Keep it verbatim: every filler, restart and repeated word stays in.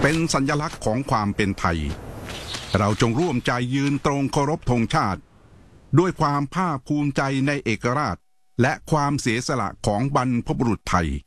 เป็นสัญลักษณ์ของความเป็นไทยเราจงร่วมใจยืนตรงเคารพธงชาติด้วยความภาคภูมิใจในเอกราชและความเสียสละของบรรพบุรุษไทย